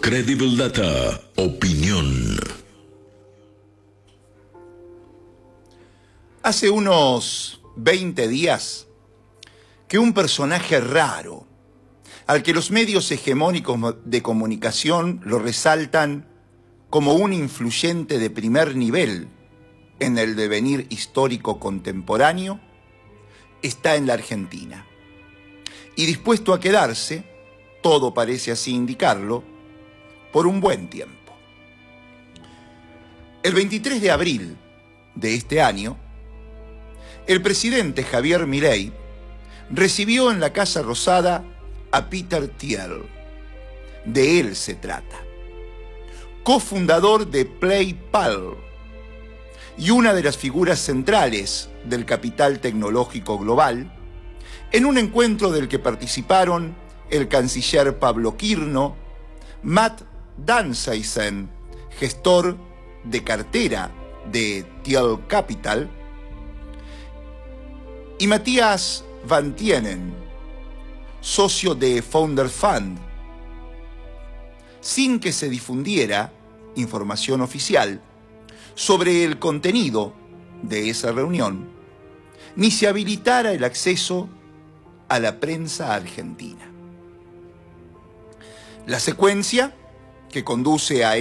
Credible Data, opinión. Hace unos 20 días que un personaje raro, al que los medios hegemónicos de comunicación lo resaltan como un influyente de primer nivel en el devenir histórico contemporáneo, está en la Argentina. Y dispuesto a quedarse, todo parece así indicarlo, por un buen tiempo. El 23 de abril de este año, el presidente Javier Milei recibió en la Casa Rosada a Peter Thiel. De él se trata. Cofundador de PayPal y una de las figuras centrales del capital tecnológico global, en un encuentro del que participaron el canciller Pablo Quirno, Matt Danzisen, gestor de cartera de Thiel Capital, y Matías Van Tienen, socio de Founder Fund, sin que se difundiera información oficial sobre el contenido de esa reunión, ni se habilitara el acceso a la prensa argentina. La secuencia que conduce a